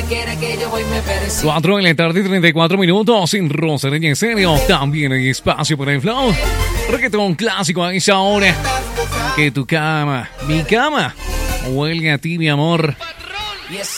quiere que yo voy me persigue. 4 de la tarde, 34 minutos, sin Rosareña en serio. También hay espacio para el flow. Reggaetón clásico a esa hora. Que tu cama, mi cama, huelga a ti, mi amor. Y es